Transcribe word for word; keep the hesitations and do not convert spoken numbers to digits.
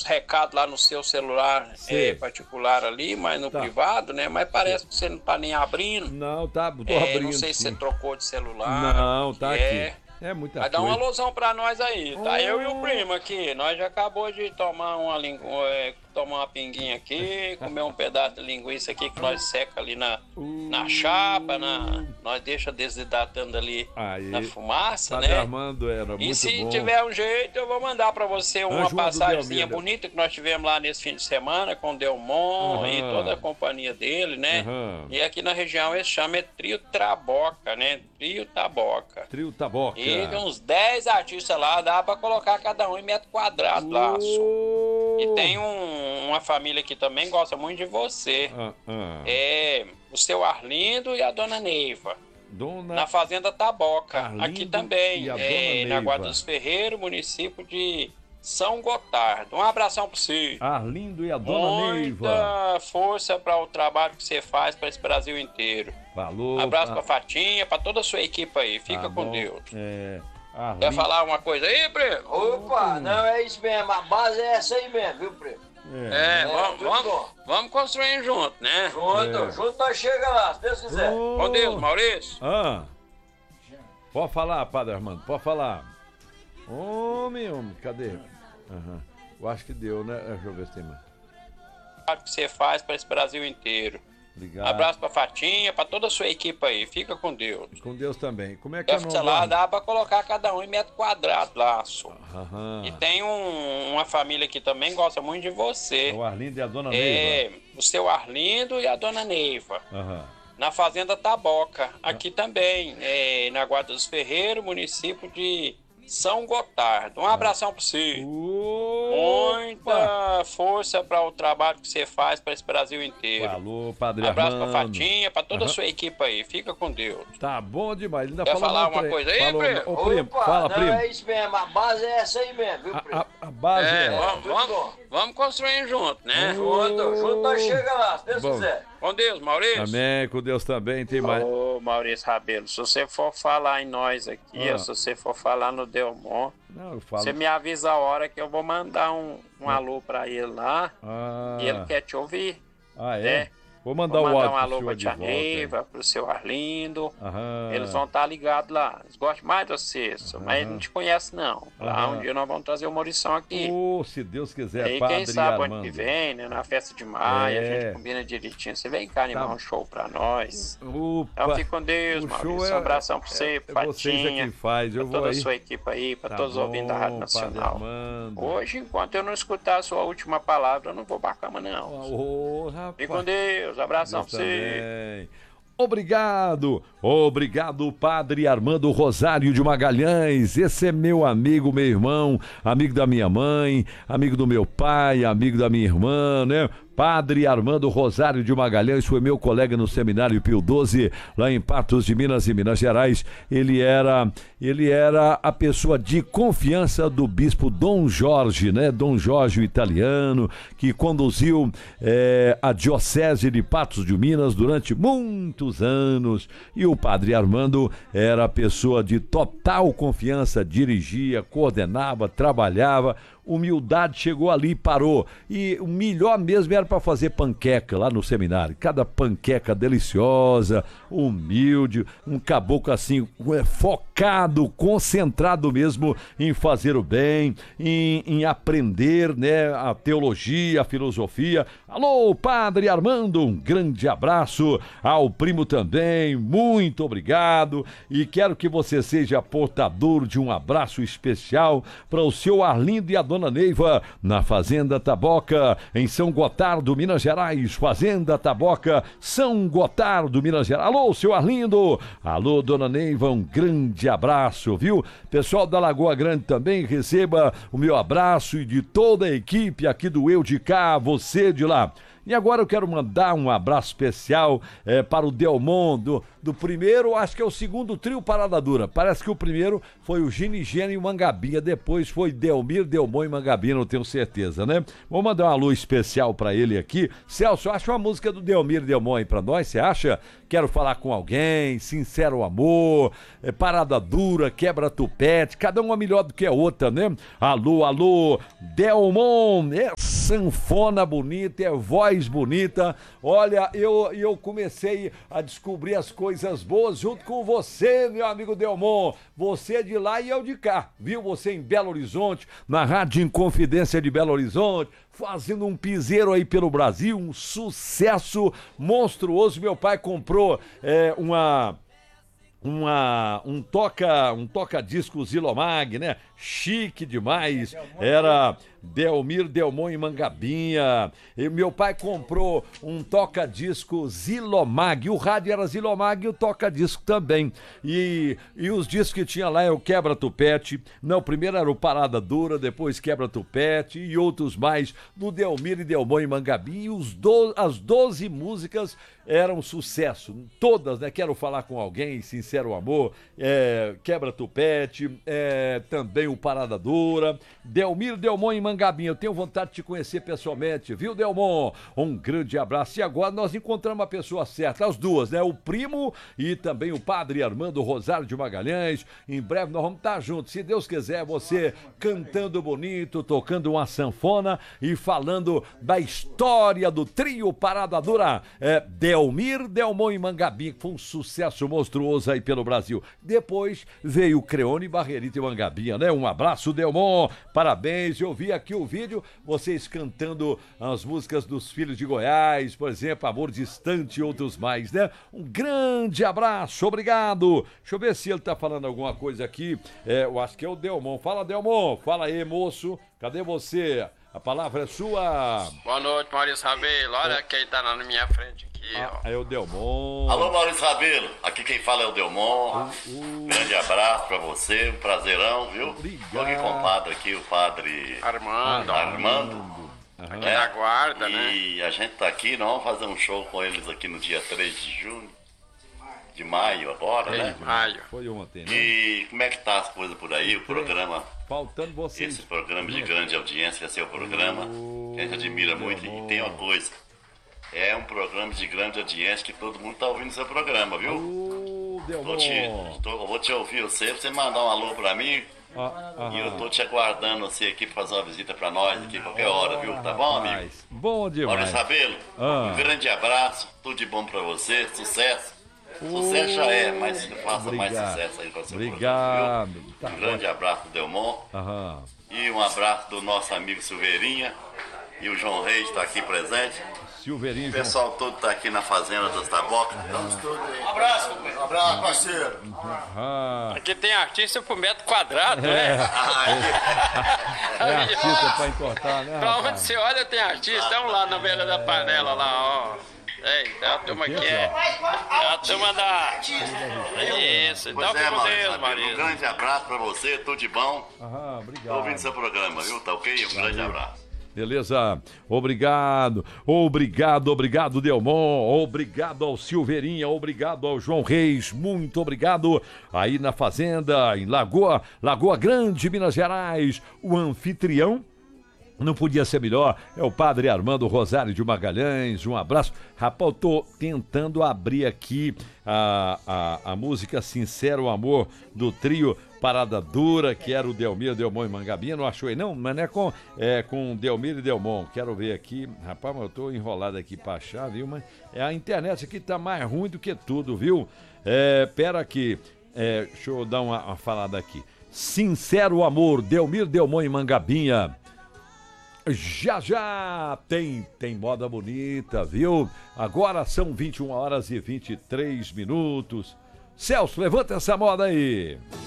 recados lá no seu celular é, particular ali, mas no tá. privado, né? Mas parece que você não tá nem abrindo. Não, tá, tô é, abrindo. Não sei se sim. você trocou de celular. Não, tá aqui. É. É muita Vai coisa. dar uma alusão pra nós aí, tá? Oh. Eu e o primo aqui, nós já acabou de tomar uma, lingu... é, tomar uma pinguinha aqui, comer um pedaço de linguiça aqui que nós seca ali na, uh. na chapa, na... nós deixa desidratando ali aí. na fumaça, Padre né? Armando era muito e se bom. tiver um jeito, eu vou mandar pra você uma Anjo passagemzinha bonita que nós tivemos lá nesse fim de semana com o Delmon uhum. e toda a companhia dele, né? Uhum. E aqui na região eles chamam é Trio Traboca, né? Trio Taboca. Trio Taboca. E uns dez artistas lá, dá pra colocar cada um em metro quadrado lá. Oh. E tem um, uma família que também gosta muito de você. Uh, uh. É o seu Arlindo e a dona Neiva. Dona... Na Fazenda Taboca. Arlindo aqui também. e a É, dona na Guarda Neiva. dos Ferreiros, município de São Gotardo. Um abração pra você. Arlindo e a dona Neiva. Muita força para o trabalho que você faz para esse Brasil inteiro. Falou. Abraço tá... pra Fatinha, pra toda a sua equipe aí. Fica tá com bom. Deus. É... Arlindo... Quer falar uma coisa aí, primo? Opa, não é isso mesmo, a base é essa aí mesmo, viu, primo? É, É, vamos, tudo vamos, bom. vamos construir junto, né? Junto, É. junto nós chega lá, se Deus quiser. Oh. Com Deus, Maurício. Ah. Pode falar, Padre Armando, pode falar. Homem, homem, cadê? Uhum. Eu acho que deu, né? Deixa eu ver se tem mais. O que você faz para esse Brasil inteiro. Obrigado. Abraço pra Fatinha, pra toda a sua equipe aí. Fica com Deus. Com Deus também. Como é que é o Deve nome? lá, dá pra colocar cada um em metro quadrado lá, só. Aham. E tem um, uma família que também gosta muito de você. O Arlindo e a dona É, Neiva. o seu Arlindo e a dona Neiva. Aham. Na Fazenda Taboca. Aqui também, é, na Guarda dos Ferreiros, município de São Gotardo. Um abração pra você. Opa! Muita força para o trabalho que você faz para esse Brasil inteiro. Falou, Padre Abraço Armando. pra Fatinha, pra toda a Aham. sua equipe aí. Fica com Deus. Tá bom demais. Ainda Quer falou falar não, uma pre- coisa aí, falou, primo? Ô, primo, Opa, fala, não primo. é isso mesmo, a base é essa aí mesmo, viu, primo? A, a, a base É, é... vamos, tudo vamos, bom. vamos construir junto, né? Junto, junto nós chega lá, se Deus Bom. quiser. Com Deus, Maurício. Amém, com Deus também. Tem mais... Ô, Maurício Rabelo, se você for falar em nós aqui, Ah. ou se você for falar no Delmon, Não, eu falo... você me avisa a hora que eu vou mandar um, um alô pra ele lá Ah, e ele quer te ouvir. ah é? né? Vou mandar Vou o mandar áudio um pro alô senhor pra de tia volta. Neiva, pro seu Arlindo. Aham. Eles vão estar ligados lá. Eles gostam mais de você, só, mas eles não te conhecem, não. Lá Aham. um dia nós vamos trazer o Maurição aqui. Oh, se Deus quiser, Aí Padre quem sabe Armando. ano que vem, né? Na festa de maio, É. a gente combina direitinho. Você vem cá animar Tá. um show pra nós. Opa, Então fique com Deus, o show Maurício. é- Um abração pra você, é, pra é vocês é Fatinha, quem faz. Eu pra vou toda aí. a sua equipe aí, pra Tá todos os ouvintes da Rádio bom, Padre Nacional. Armando. Hoje, enquanto eu não escutar a sua última palavra, eu não vou pra cama, não. Ô, rapaz. Fique com Deus, abração Deus pra você. também. Obrigado, obrigado, Padre Armando Rosário de Magalhães. Esse é meu amigo, meu irmão, amigo da minha mãe, amigo do meu pai, amigo da minha irmã, né? Padre Armando Rosário de Magalhães foi meu colega no Seminário Pio doze, lá em Patos de Minas e Minas Gerais. Ele era, ele era a pessoa de confiança do bispo Dom Jorge, né? Dom Jorge, o italiano, que conduziu é, a diocese de Patos de Minas durante muitos anos. E o Padre Armando era a pessoa de total confiança, dirigia, coordenava, trabalhava. Humildade chegou ali e parou. E o melhor mesmo era para fazer panqueca lá no seminário. Cada panqueca deliciosa, humilde, um caboclo assim, focado, concentrado mesmo em fazer o bem, em, em aprender, né, a teologia, a filosofia. Alô, Padre Armando, um grande abraço. Ao primo também, muito obrigado. E quero que você seja portador de um abraço especial para o seu Arlindo e a dona Neiva, na Fazenda Taboca, em São Gotardo, Minas Gerais. Fazenda Taboca, São Gotardo, Minas Gerais. Alô, seu Arlindo. Alô, dona Neiva, um grande abraço, viu? Pessoal da Lagoa Grande também, receba o meu abraço e de toda a equipe aqui do Eu de Cá, você de lá. E agora eu quero mandar um abraço especial é, para o Delmon, do, do primeiro, acho que é o segundo trio Parada Dura. Parece que o primeiro foi o Gini Gênio e Mangabinha, depois foi Delmir, Delmon e Mangabinha, não tenho certeza, né? Vou mandar uma luz especial pra ele aqui. Celso, acha uma música do Delmir, Delmon aí pra nós, você acha? Quero falar com alguém, Sincero Amor, é, Parada Dura, Quebra Tupete, cada uma melhor do que a outra, né? Alô, alô, Delmon, é sanfona bonita, é voz bonita. Olha, eu, eu comecei a descobrir as coisas boas junto com você, meu amigo Delmon. Você é de lá e eu de cá, viu? Você em Belo Horizonte, na Rádio Inconfidência de Belo Horizonte, fazendo um piseiro aí pelo Brasil, um sucesso monstruoso. Meu pai comprou é, uma... Uma, um toca um toca-disco Zilomag, né? Chique demais. Era Delmir, Delmon e Mangabinha. E meu pai comprou um toca-disco Zilomag. O rádio era Zilomag e o toca-disco também. E, e os discos que tinha lá é o Quebra Tupete. Não, primeiro era o Parada Dura, depois Quebra Tupete e outros mais do Delmir e Delmon e Mangabinha. E os do, as doze músicas eram sucesso. Todas, né? Quero falar com alguém, Sincero Amor, é, Quebra Tupete, é, também o Parada Dura, Delmir, Delmon e Mangabinha. Eu tenho vontade de te conhecer pessoalmente, viu, Delmon? Um grande abraço. E agora nós encontramos a pessoa certa, as duas, né? O primo e também o padre Armando Rosário de Magalhães. Em breve nós vamos estar juntos, se Deus quiser, você cantando bonito, tocando uma sanfona e falando da história do trio Parada Dura, é, Delmir, Delmon e Mangabinha, que foi um sucesso monstruoso aí pelo Brasil. Depois veio Creone, Barrerita e Mangabinha, né? Um abraço, Delmon, parabéns. Eu vi aqui o vídeo, vocês cantando as músicas dos Filhos de Goiás, por exemplo, Amor Distante e outros mais, né? Um grande abraço, obrigado. Deixa eu ver se ele tá falando alguma coisa aqui. É, eu acho que é o Delmon. Fala, Delmon. Fala aí, moço. Cadê você? A palavra é sua. Boa noite, Maurício Rabelo. Olha quem tá na minha frente aqui, Ah, ó. é o Delmon. Alô, Maurício Rabelo, aqui quem fala é o Delmon. Uh, uh. Grande abraço pra você, um prazerão, viu? Obrigado. Tô aqui com o padre aqui, o padre Armando. Armando. Aqui na guarda, né? E a gente tá aqui, nós vamos fazer um show com eles aqui no dia três de junho, de maio agora, né? Em maio. Foi ontem, né? E como é que tá as coisas por aí? O programa, Faltando vocês. esse programa de grande audiência, esse é o programa que a gente admira muito. E tem uma coisa, é um programa de grande audiência que todo mundo tá ouvindo seu programa, viu? Ô, Tô Delmon. te, tô, eu vou te ouvir você, você mandar um alô pra mim. Ah, ah, E eu tô te aguardando você aqui pra fazer uma visita pra nós aqui qualquer hora, viu? Tá bom, amigo? rapaz, bom demais. Maurício Rabelo, Ah. um grande abraço, tudo de bom pra você, sucesso. Sucesso já é, mas faça mais Obrigado. sucesso aí com o seu Obrigado. programa, Tá viu? Um grande abraço do Delmon Aham. e um abraço do nosso amigo Silveirinha. E o João Reis está aqui presente. Silveirinho. O pessoal todo tá aqui na fazenda das Tabocas. Um abraço, um abraço, parceiro. Ah, Aqui tem artista por metro quadrado, né? é artista pra entortar, né, Pra onde rapaz? você olha tem artista, é um lá na beira da panela lá, ó. Ei, a turma aqui é, é a turma da... Isso, então Pois é, fica com Maurício Deus, Rabelo, um Maurício. grande abraço pra você, tudo de bom. Aham, Tô ouvindo obrigado. seu programa, viu? Tá ok? Um grande abraço. Beleza? Obrigado, obrigado, obrigado, Delmon, obrigado ao Silveirinha, obrigado ao João Reis, muito obrigado aí na Fazenda, em Lagoa, Lagoa Grande, Minas Gerais, o anfitrião. Não podia ser melhor, é o padre Armando Rosário de Magalhães, um abraço. Rapaz, eu tô tentando abrir aqui a, a, a música Sincero Amor do trio Parada Dura, que era o Delmir, Delmon e Mangabinha, não achou aí não? Mas não é com, é com Delmir e Delmon, quero ver aqui. Rapaz, mas eu tô enrolado aqui pra achar, viu? Mas é, a internet aqui tá mais ruim do que tudo, viu? É, pera aqui, é, deixa eu dar uma, uma falada aqui. Sincero Amor, Delmir, Delmon e Mangabinha. Já, já, tem, tem moda bonita, viu? Agora são vinte e uma horas e vinte e três minutos. Celso, levanta essa moda aí.